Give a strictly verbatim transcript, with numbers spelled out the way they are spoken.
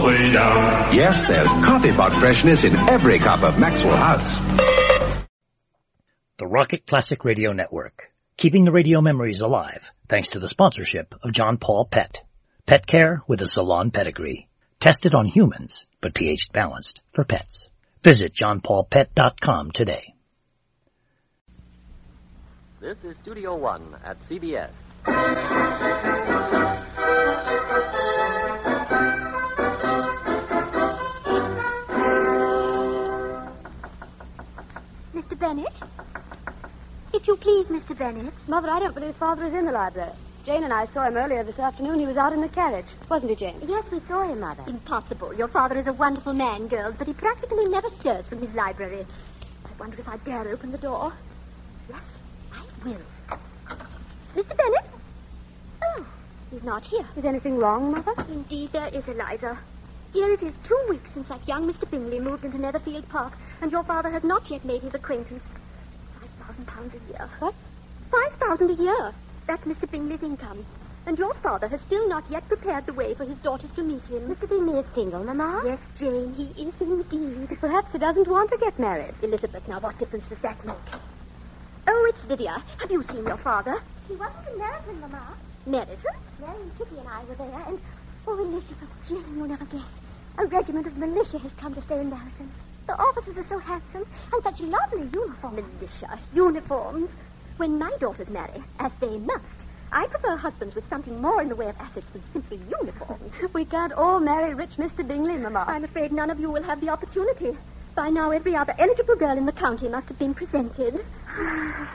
way down. Yes, there's coffee pot freshness in every cup of Maxwell House. The Rocket Classic Radio Network, keeping the radio memories alive thanks to the sponsorship of John Paul Pet. Pet care with a salon pedigree. Tested on humans, but pH balanced for pets. Visit john paul pet dot com today. This is Studio One at C B S. Mister Bennett? If you please, Mister Bennett. Mother, I don't believe Father is in the library. Jane and I saw him earlier this afternoon. He was out in the carriage. Wasn't he, Jane? Yes, we saw him, Mother. Impossible. Your father is a wonderful man, girls, but he practically never stirs from his library. I wonder if I dare open the door. Yes, I will. Mister Bennett? Oh, he's not here. Is anything wrong, Mother? Indeed there is, Eliza. Here it is two weeks since that young Mister Bingley moved into Netherfield Park, and your father has not yet made his acquaintance. Five thousand pounds a year. What? Five thousand a year. That's Mister Bingley's income. And your father has still not yet prepared the way for his daughters to meet him. Mister Bingley is single, Mamma? Yes, Jane, he is indeed. Perhaps he doesn't want to get married. Elizabeth, now what difference does that make? Oh, it's Lydia. Have you seen your father? He wasn't in Meryton, Mamma. Meryton? Mary and Kitty and I were there, and... Oh, Elizabeth, Jane will never guess. A regiment of militia has come to stay in Meryton. The officers are so handsome, and such lovely uniforms. Militia, uniforms. When my daughters marry, as they must, I prefer husbands with something more in the way of assets than simply uniforms. We can't all marry rich Mister Bingley, Mamma. I'm afraid none of you will have the opportunity. By now, every other eligible girl in the county must have been presented.